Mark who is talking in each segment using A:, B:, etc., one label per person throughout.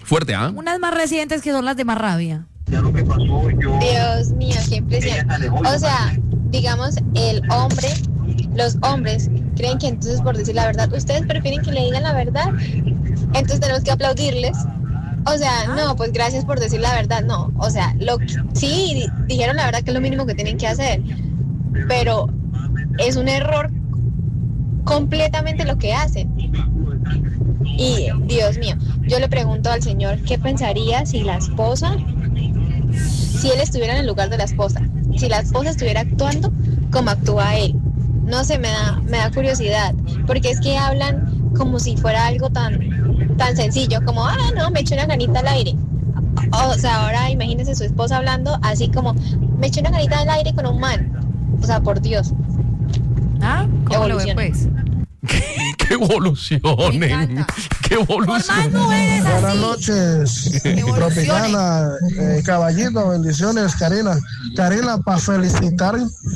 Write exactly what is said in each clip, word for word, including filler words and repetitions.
A: Fuerte, ¿ah? ¿eh?
B: Unas más recientes que son las de más rabia.
C: Dios mío, qué impresión. O sea, digamos, el hombre, los hombres creen que entonces por decir la verdad, ustedes prefieren que le digan la verdad, entonces tenemos que aplaudirles. O sea, no, pues gracias por decir la verdad, no. O sea, lo sí, dijeron la verdad que es lo mínimo que tienen que hacer, pero es un error completamente lo que hacen. Y, Dios mío, yo le pregunto al Señor, ¿qué pensaría si la esposa, si él estuviera en el lugar de la esposa? Si la esposa estuviera actuando como actúa él. No sé, me da, me da curiosidad, porque es que hablan como si fuera algo tan, tan sencillo, como, ah, no, me eché una canita al aire. O sea, ahora imagínense su esposa hablando así como, me eché una canita al aire con un man. O sea, por Dios.
B: ¿Ah? ¿Cómo lo ve, pues?
A: ¡Qué evolucionen! ¡Qué evolucionen!
D: Buenas noches, Tropicana, eh, Caballito, bendiciones, Karina. Karina, para felicitar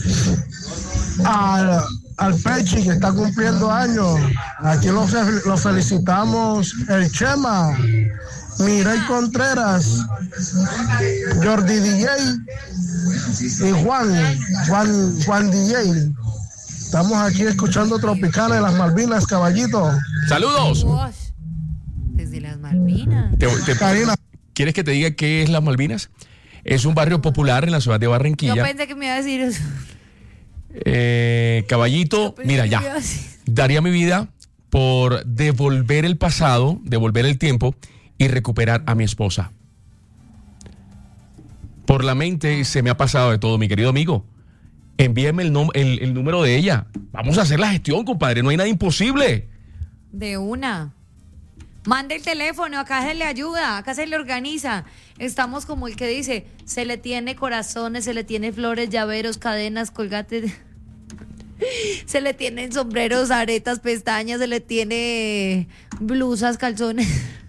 D: al, al Pechi que está cumpliendo años. Aquí lo, lo felicitamos, el Chema, Mireille Contreras, Jordi D J y Juan, Juan, Juan D J. Estamos aquí escuchando Tropicana de las Malvinas, Caballito.
A: ¡Saludos!
B: Desde las Malvinas.
A: Te, te, Karina. ¿Quieres que te diga qué es las Malvinas? Es un barrio popular en la ciudad de Barranquilla.
B: Yo pensé que me iba a decir eso.
A: Eh, Caballito, mira ya. Daría mi vida por devolver el pasado, devolver el tiempo y recuperar a mi esposa. Por la mente se me ha pasado de todo, mi querido amigo. Envíeme el, nom- el, el número de ella. Vamos a hacer la gestión, compadre. No hay nada imposible.
B: De una. Mande el teléfono, acá se le ayuda, acá se le organiza. Estamos como el que dice, se le tiene corazones, se le tiene flores, llaveros, cadenas, colgates. Se le tienen sombreros, aretas, pestañas, se le tiene blusas, calzones.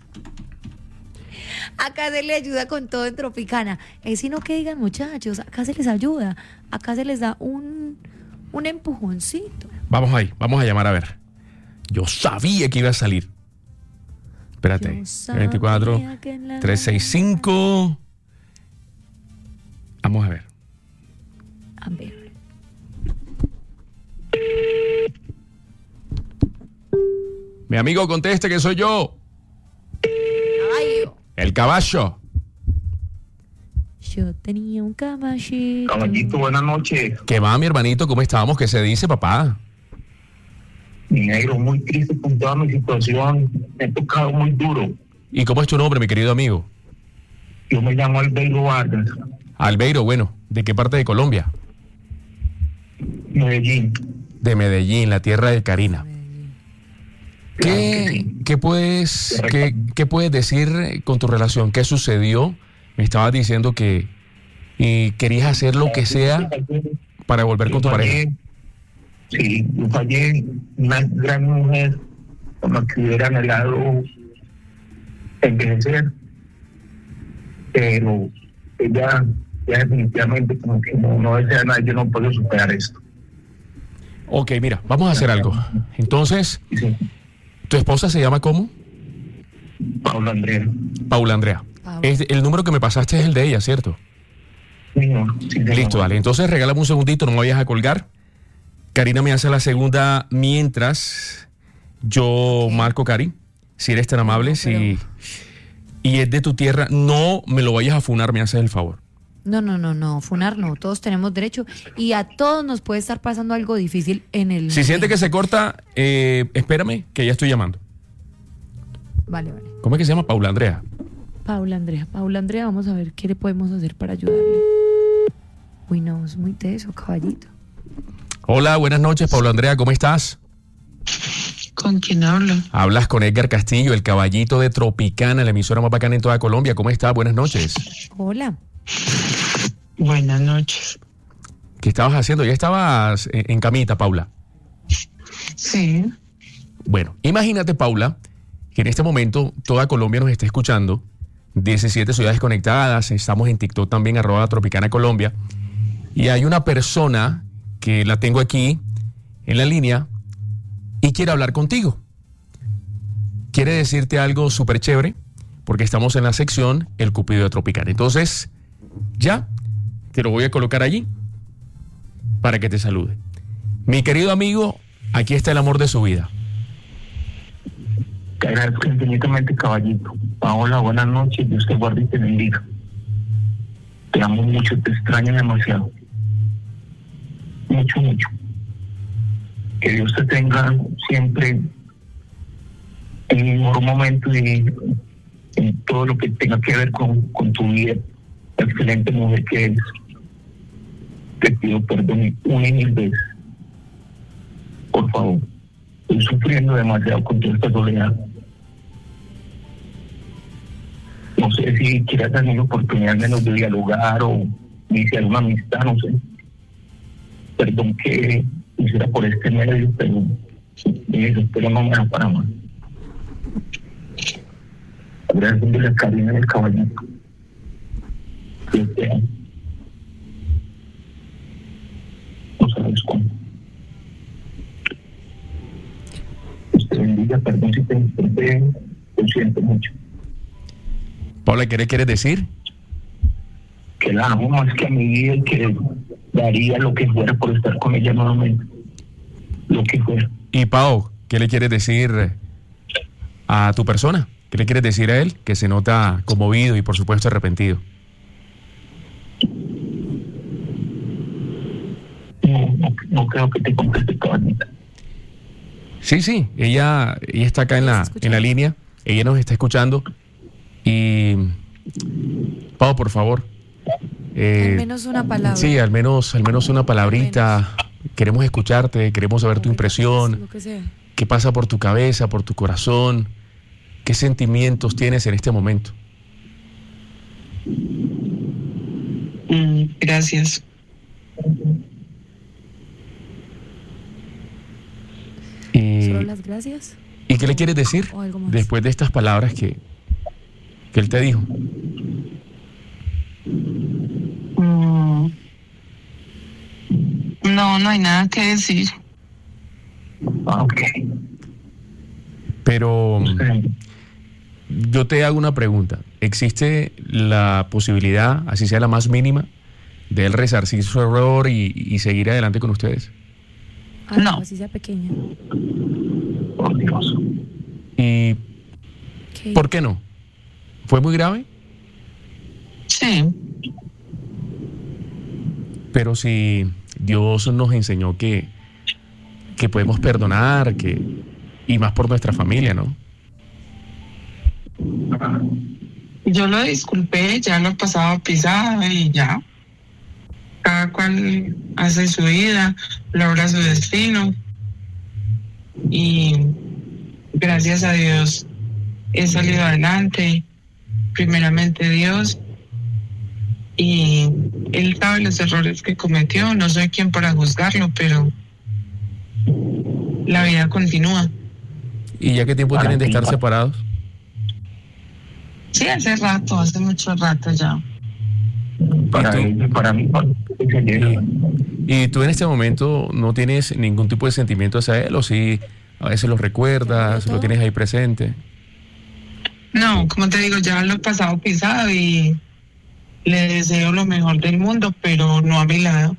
B: Acá se le ayuda con todo en Tropicana. Es sino que digan, muchachos, acá se les ayuda. Acá se les da un, un empujoncito.
A: Vamos ahí, vamos a llamar a ver. Yo sabía que iba a salir. Espérate. veinticuatro, trescientos sesenta y cinco. Vamos a ver.
B: A ver.
A: Mi amigo, conteste que soy yo.
B: Caballo.
A: El caballo.
B: Yo tenía un caballito.
E: Caballito, buenas noches.
A: ¿Qué va, mi hermanito? ¿Cómo estábamos? ¿Qué se dice, papá?
E: Mi negro, muy triste con toda mi situación. Me he tocado muy duro.
A: ¿Y cómo es tu nombre, mi querido amigo?
E: Yo me llamo Albeiro Vargas.
A: Albeiro, bueno, ¿de qué parte de Colombia?
E: Medellín.
A: De Medellín, la tierra de Karina. ¿Qué, ¿qué, puedes, qué, ¿Qué puedes decir con tu relación? ¿Qué sucedió? Me estabas diciendo que y querías hacer lo que sea para volver con tu pareja.
E: Sí, yo fallé, una gran mujer con la que hubiera anhelado envejecer, pero ella ya definitivamente como que no, no desea nada, yo no puedo superar esto.
A: Ok, mira, vamos a hacer algo. Entonces,
E: sí.
A: ¿Tu esposa se llama cómo?
E: Paula Andrea.
A: Paula Andrea.
B: Paula.
A: Es, el número que me pasaste es el de ella, ¿cierto?
E: Sí, no, sí,
A: Listo,
E: no.
A: dale. Entonces regálame un segundito, no me vayas a colgar. Karina me hace la segunda mientras yo marco, Cari, si eres tan amable,
B: No, pero...
A: si y es de tu tierra, no me lo vayas a funar, me haces el favor.
B: No, no, no, no, funar no, todos tenemos derecho y a todos nos puede estar pasando algo difícil en el...
A: Si siente que se corta, eh, espérame, que ya estoy llamando.
B: Vale, vale.
A: ¿Cómo es que se llama? Paula Andrea.
B: Paula Andrea, Paula Andrea, vamos a ver qué le podemos hacer para ayudarle. Uy, no, es muy teso, caballito.
A: Hola, buenas noches, Paula Andrea, ¿cómo estás?
F: ¿Con quién hablo?
A: Hablas con Edgar Castillo, el caballito de Tropicana, la emisora más bacana en toda Colombia. ¿Cómo estás? Buenas noches.
B: Hola.
F: Buenas noches.
A: ¿Qué estabas haciendo? ¿Ya estabas en, en camita, Paula?
F: Sí.
A: Bueno, imagínate, Paula, que en este momento toda Colombia nos está escuchando. diecisiete ciudades conectadas. Estamos en TikTok también, arroba Tropicana Colombia. Y hay una persona que la tengo aquí en la línea y quiere hablar contigo. Quiere decirte algo súper chévere, porque estamos en la sección El Cupido de Tropicana. Entonces, ya te lo voy a colocar allí para que te salude. Mi querido amigo, aquí está el amor de su vida.
E: Te agradezco infinitamente, caballito. Paola, buenas noches. Dios te guarde y te bendiga. Te amo mucho, te extraño demasiado. Mucho, mucho. Que Dios te tenga siempre en el mejor momento y en todo lo que tenga que ver con, con tu vida. Excelente mujer que eres. Te pido perdón una y mil veces. Por favor. Estoy sufriendo demasiado con toda esta soledad. No sé si quieras darme la oportunidad menos de dialogar o iniciar una amistad, no sé. Perdón que hiciera por este medio, pero eso, pero no me da para más. Agradeciéndole el cariño del caballito. Yo te amo. No sabes cómo. Usted bendiga, perdón si te desperté, lo siento mucho.
A: Paula, ¿qué le quieres decir?
E: Que la amo más que a mi vida y que daría lo que fuera por estar con ella nuevamente. Lo que fuera.
A: Y Pao, ¿qué le quieres decir a tu persona? ¿Qué le quieres decir a él? Que se nota conmovido y por supuesto arrepentido.
E: No, no, no creo que te conteste, caballita.
A: Sí, sí, ella, ella está acá en la, en la línea, ella nos está escuchando y Pau, por favor. Eh,
B: al menos una palabra.
A: Sí, al menos, al menos una palabrita. Queremos escucharte, queremos saber tu impresión.
B: Lo que sea.
A: ¿Qué pasa por tu cabeza, por tu corazón? ¿Qué sentimientos tienes en este momento?
F: Mm, gracias.
A: Y,
B: ¿Solo las gracias?
A: ¿Y qué le quieres decir
B: ¿O algo más?
A: después de estas palabras que, que él te dijo?
F: Mm, no, no hay nada que decir.
E: Ah, ok.
A: Pero
E: Usted,
A: yo te hago una pregunta. ¿Existe la posibilidad, así sea la más mínima, de él resarcir su error y, y seguir adelante con ustedes?
B: Algo
F: No.
B: así sea pequeña.
E: por Dios.
A: ¿Y
B: ¿Qué?
A: por qué no? ¿Fue muy grave?
F: Sí,
A: Pero si Dios nos enseñó que, que podemos perdonar, que, y más por nuestra familia, ¿no?
F: yo lo disculpé, ya lo pasaba pisada y ya. Cada cual hace su vida, logra su destino. Y gracias a Dios he salido adelante. Primeramente Dios. Y Él sabe los errores que cometió. No soy quien para juzgarlo, pero la vida continúa.
A: ¿Y ya qué tiempo
E: Para
A: tienen de
E: ti,
A: estar
E: pa-
A: separados?
F: Sí, hace rato, hace mucho rato ya.
E: Para
A: tú?
E: él y para mí, para que se llegue.
A: ¿Y tú en este momento no tienes ningún tipo de sentimiento hacia él? ¿O sí a veces lo recuerdas, lo tienes ahí presente?
F: No, como te digo, ya lo he pasado pisado y le deseo lo mejor del mundo, pero no a mi lado.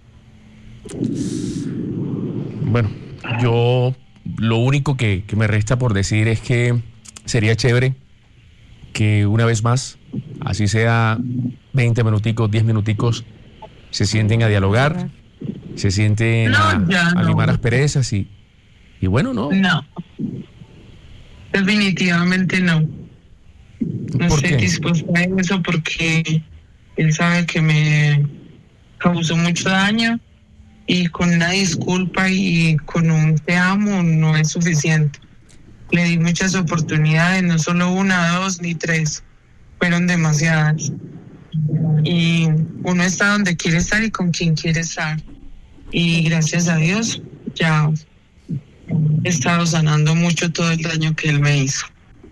A: Bueno, yo lo único que, que me resta por decir es que sería chévere que una vez más, así sea veinte minuticos, diez minuticos, se sienten a dialogar, se sienten
F: No,
A: a,
F: ya
A: a
F: no.
A: limar asperezas y, y bueno, no.
F: No, definitivamente no. No
A: ¿Por
F: estoy
A: qué?
F: dispuesta a eso porque él sabe que me causó mucho daño y con una disculpa y con un te amo no es suficiente. Le di muchas oportunidades, no solo una, dos ni tres, fueron demasiadas. Y uno está donde quiere estar y con quien quiere estar. Y gracias a Dios ya he estado sanando mucho todo el daño que él me hizo.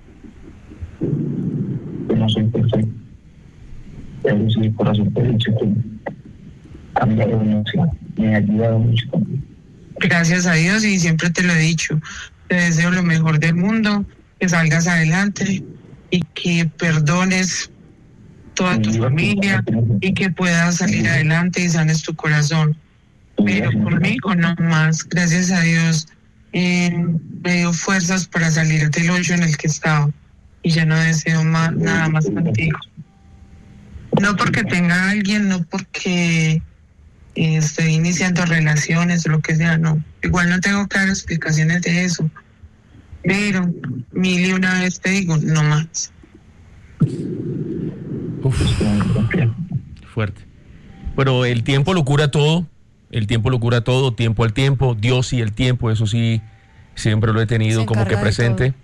E: Yo no soy perfecto. Pero sí, el corazón te he dicho que ha cambiado demasiado. Me ha ayudado mucho también.
F: Gracias a Dios y siempre te lo he dicho. Te deseo lo mejor del mundo, que salgas adelante y que perdones toda tu familia y que puedas salir adelante y sanes tu corazón. Pero conmigo no más, gracias a Dios, eh, me dio fuerzas para salir del hoyo en el que estaba y ya no deseo más, nada más contigo. No porque tenga a alguien, no porque eh, estoy iniciando relaciones o lo que sea, no. Igual no tengo claras explicaciones de eso. Pero mil y una vez te digo, no más.
A: Uf, fuerte. Pero el tiempo lo cura todo. El tiempo lo cura todo, tiempo al tiempo. Dios y el tiempo, eso sí, siempre lo he tenido como que presente.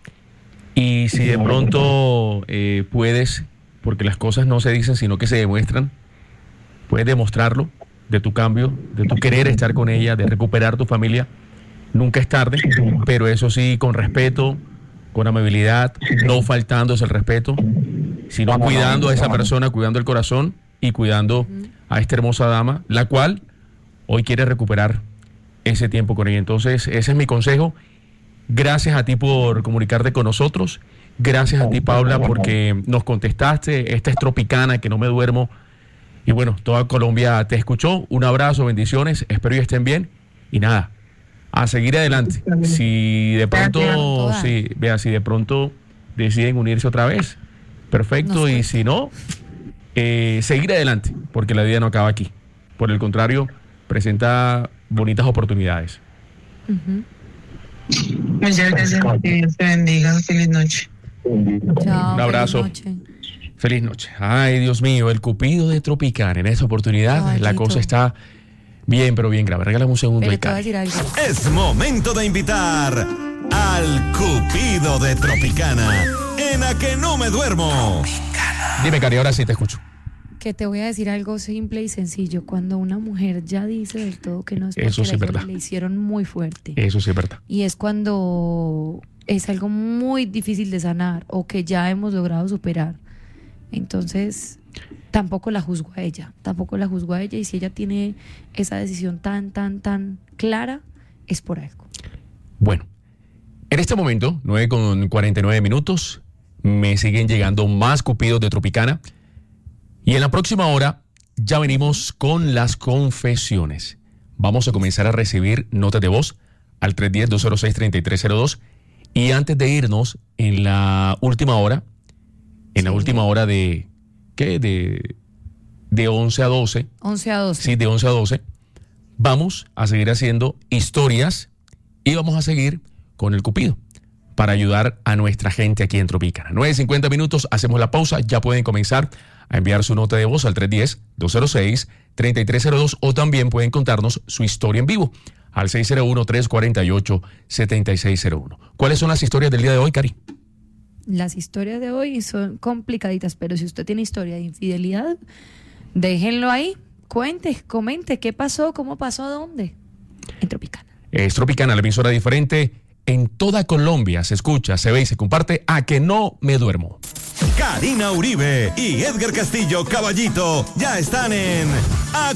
A: Y si de pronto eh, puedes, porque las cosas no se dicen, sino que se demuestran, puedes demostrarlo de tu cambio, de tu querer estar con ella, de recuperar tu familia. Nunca es tarde, pero eso sí, con respeto, con amabilidad, no faltándose el respeto, sino cuidando a esa persona, cuidando el corazón y cuidando a esta hermosa dama, la cual hoy quiere recuperar ese tiempo con ella. Entonces, ese es mi consejo. Gracias a ti por comunicarte con nosotros. Gracias a ti, Paula, porque nos contestaste. Esta es Tropicana, que no me duermo. Y bueno, toda Colombia te escuchó. Un abrazo, bendiciones. Espero que estén bien. Y nada, a seguir adelante. Si de pronto, si, vea, si de pronto deciden unirse otra vez, perfecto. No sé. Y si no, eh, seguir adelante, porque la vida no acaba aquí. Por el contrario, presenta bonitas oportunidades.
F: Uh-huh. Muchas gracias, que Dios te bendiga. Feliz noche.
B: Chao,
A: un abrazo.
B: Feliz noche.
A: Feliz noche. Ay, Dios mío, el cupido de Tropicana. En esta oportunidad Ay, la cosa está bien, pero bien grave. Regálame un segundo.
B: Pero te voy a decir algo.
G: Es momento de invitar al cupido de Tropicana en A Que No Me Duermo. Tropicana.
A: Dime, Cari, ahora sí te escucho.
B: Que te voy a decir algo simple y sencillo. Cuando una mujer ya dice del todo que no es porque
A: Eso sí es verdad.
B: le hicieron muy fuerte.
A: Eso sí es verdad.
B: Y es cuando es algo muy difícil de sanar o que ya hemos logrado superar. Entonces, tampoco la juzgo a ella. Tampoco la juzgo a ella. Y si ella tiene esa decisión tan, tan, tan clara, es por algo.
A: Bueno, en este momento, nueve con cuarenta y nueve minutos, me siguen llegando más cupidos de Tropicana. Y en la próxima hora ya venimos con las confesiones. Vamos a comenzar a recibir notas de voz al tres uno cero, dos cero seis, tres tres cero dos. Y antes de irnos, en la última hora, en sí. la última hora de, ¿qué? De, de once a doce.
B: once a doce.
A: Sí, de once a doce. Vamos a seguir haciendo historias y vamos a seguir con el cupido para ayudar a nuestra gente aquí en Tropicana. nueve cincuenta minutos, hacemos la pausa, ya pueden comenzar a enviar su nota de voz al tres uno cero, dos cero seis, tres tres cero dos o también pueden contarnos su historia en vivo al seis cero uno, tres cuatro ocho, siete seis cero uno. ¿Cuáles son las historias del día de hoy, Cari?
B: Las historias de hoy son complicaditas, pero si usted tiene historia de infidelidad, déjenlo ahí, cuente, comente qué pasó, cómo pasó, dónde. En Tropicana.
A: Es Tropicana, la emisora diferente. En toda Colombia se escucha, se ve y se comparte A Que No Me Duermo.
G: Karina Uribe y Edgar Castillo Caballito ya están en A